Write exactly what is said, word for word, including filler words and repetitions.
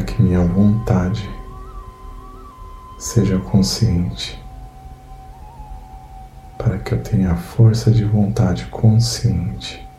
para que minha vontade seja consciente, para que eu tenha a força de vontade consciente